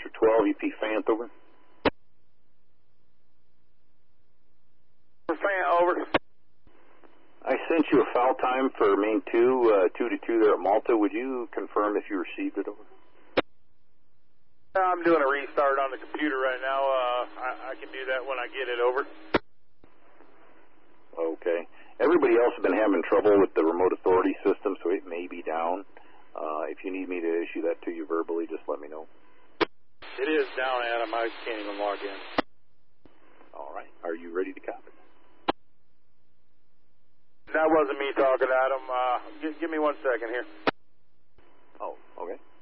District 12, EP Fant, over. Fant, over. I sent you a foul time for main 2, 2 to 2 there at Malta. Would you confirm if you received it, over? I'm doing a restart on the computer right now. I can do that when I get it, over. Okay. Everybody else has been having trouble with the remote authority system, so it may be down. If you need me to issue that to you verbally, just let me know. It is down, Adam. I can't even log in. All right. Are you ready to copy? That wasn't me talking, Adam. Give me 1 second here. Oh, okay.